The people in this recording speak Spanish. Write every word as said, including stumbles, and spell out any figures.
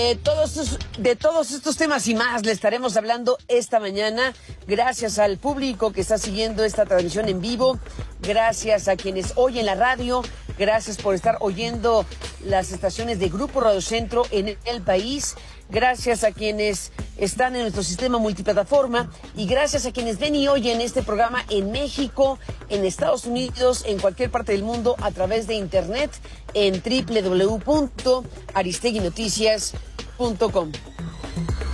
De todos, estos, de todos estos temas y más le estaremos hablando esta mañana. Gracias al público que está siguiendo esta transmisión en vivo. Gracias a quienes oyen la radio. Gracias por estar oyendo las estaciones de Grupo Radio Centro en el país. Gracias a quienes están en nuestro sistema multiplataforma. Y gracias a quienes ven y oyen este programa en México, en Estados Unidos, en cualquier parte del mundo a través de internet en doble u doble u doble u punto aristegui noticias punto com.